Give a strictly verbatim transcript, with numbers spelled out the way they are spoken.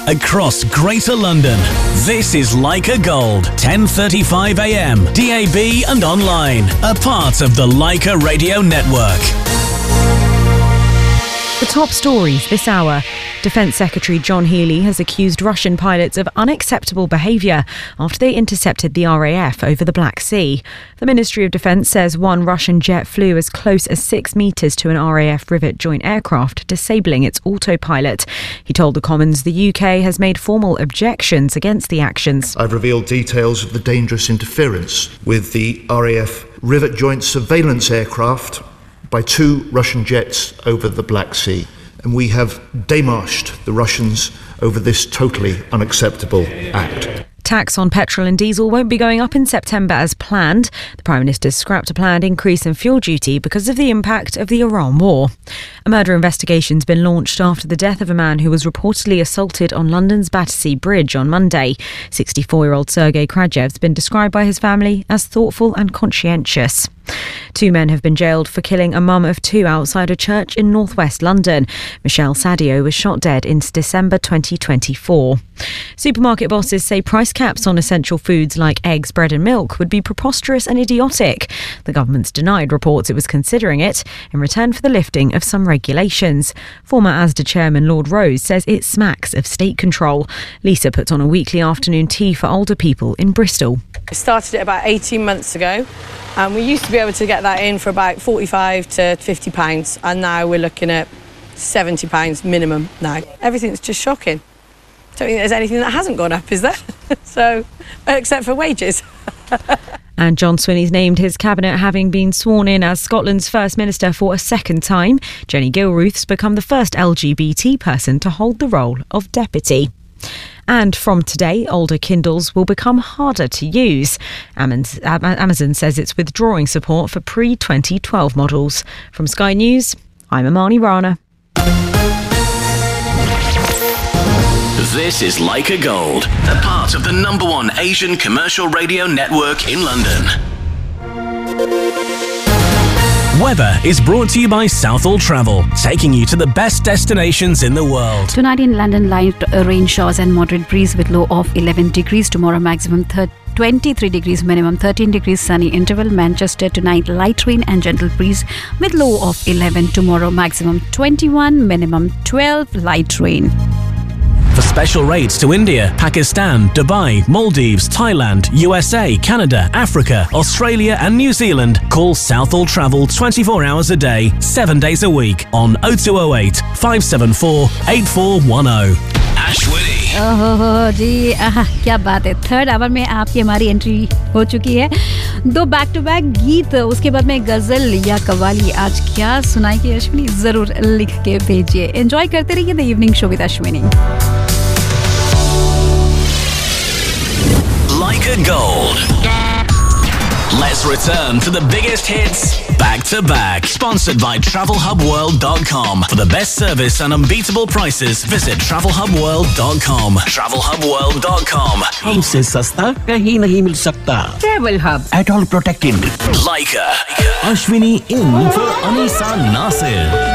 across Greater London. This is Leica Gold, ten thirty-five a m, D A B and online, a part of the Leica Radio Network. The top stories this hour. Defence Secretary John Healey has accused Russian pilots of unacceptable behaviour after they intercepted the R A F over the Black Sea. The Ministry of Defence says one Russian jet flew as close as six metres to an R A F Rivet joint aircraft, disabling its autopilot. He told the Commons the U K has made formal objections against the actions. I've revealed details of the dangerous interference with the R A F Rivet joint surveillance aircraft by two Russian jets over the Black Sea. And we have démarched the Russians over this totally unacceptable act. Tax on petrol and diesel won't be going up in September as planned. The Prime Minister's scrapped a planned increase in fuel duty because of the impact of the Iran war. A murder investigation's been launched after the death of a man who was reportedly assaulted on London's Battersea Bridge on Monday. sixty-four-year-old Sergei Krajev's been described by his family as thoughtful and conscientious. Two men have been jailed for killing a mum of two outside a church in northwest London. Michelle Sadio was shot dead in December twenty twenty-four. Supermarket bosses say price caps on essential foods like eggs, bread and milk would be preposterous and idiotic. The government's denied reports it was considering it in return for the lifting of some regulations. Former Asda chairman Lord Rose says it smacks of state control. Lisa puts on a weekly afternoon tea for older people in Bristol. We started it about eighteen months ago. And we used to be able to get that in for about forty-five to fifty pounds, and now we're looking at seventy pounds minimum now. Everything's just shocking. I don't think there's anything that hasn't gone up, is there? So, except for wages. And John Swinney's named his cabinet, having been sworn in as Scotland's First Minister for a second time. Jenny Gilruth's become the first L G B T person to hold the role of deputy. And from today, older Kindles will become harder to use. Amazon says it's withdrawing support for pre twenty twelve models. From Sky News, I'm Amani Rana. This is Leica Gold, a part of the number one Asian commercial radio network in London. Weather is brought to you by Southall Travel, taking you to the best destinations in the world. Tonight in London, light rain showers and moderate breeze with low of eleven degrees. Tomorrow, maximum twenty-three degrees, minimum thirteen degrees, sunny interval. Manchester, tonight, light rain and gentle breeze with low of eleven. Tomorrow, maximum twenty-one, minimum twelve, light rain. For special rates to India, Pakistan, Dubai, Maldives, Thailand, U S A, Canada, Africa, Australia and New Zealand, call Southall Travel twenty-four hours a day, seven days a week on oh two oh eight, five seven four, eight four one oh. Ashwini. ओह जी आह, क्या बात है। Third our में आपकी हमारी entry हो चुकी है। दो बैक टू बैक गीत, उसके बाद में गजल या कव्वाली आज क्या सुनाएगी अश्विनी, जरूर लिख के भेजिए। एंजॉय करते रहिए the evening show with Ashwini. Leica Gold. Let's return to the biggest hits back to back. Sponsored by travel hub world dot com. For the best service and unbeatable prices, visit travel hub world dot com. travel hub world dot com. हमसे सस्ता कहीं नहीं मिल सकता. Travel Hub. At all protected. Leica. Ashwini in for Anisa Nasir.